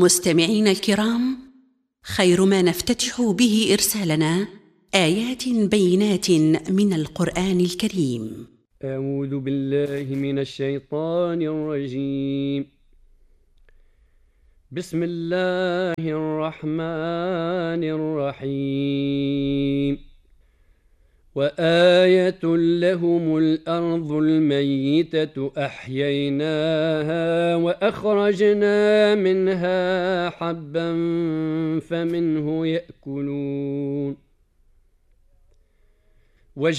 مستمعين الكرام، خير ما نفتتح به إرسالنا آيات بينات من القرآن الكريم. أعوذ بالله من الشيطان الرجيم. بسم الله الرحمن الرحيم. وآية لهم الأرض الميتة أحييناها وأخرجنا منها حبا فمنه يأكلون